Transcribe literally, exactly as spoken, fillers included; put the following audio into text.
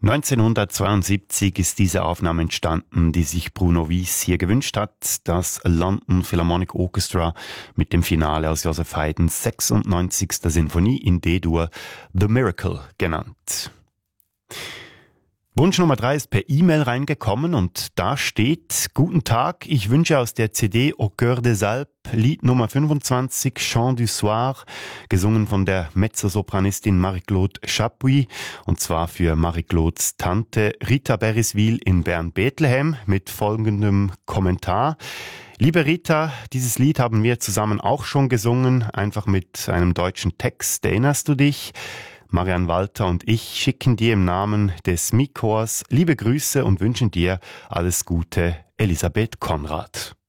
neunzehnhundertzweiundsiebzig ist diese Aufnahme entstanden, die sich Bruno Wies hier gewünscht hat, das London Philharmonic Orchestra mit dem Finale aus Joseph Haydns sechsundneunzigster Sinfonie in D-Dur, The Miracle genannt. Wunsch Nummer drei ist per E-Mail reingekommen und da steht: Guten Tag, ich wünsche aus der C D Au Cœur des Alpes Lied Nummer fünfundzwanzig, Chant du Soir, gesungen von der Mezzosopranistin Marie-Claude Chapuis, und zwar für Marie-Claudes Tante Rita Beriswil in Bern-Bethlehem mit folgendem Kommentar. Liebe Rita, dieses Lied haben wir zusammen auch schon gesungen, einfach mit einem deutschen Text. Erinnerst du dich? Marianne Walter und ich schicken dir im Namen des M I Chors liebe Grüße und wünschen dir alles Gute, Elisabeth Konrad.